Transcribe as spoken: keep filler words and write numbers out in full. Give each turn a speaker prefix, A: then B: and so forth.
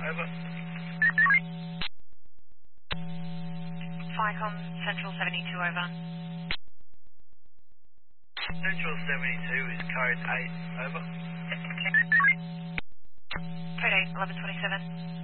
A: Over.
B: Flycom, Central seventy-two, over.
A: Central seventy-two is code eight. Over.
B: Code eight, eleven twenty-seven.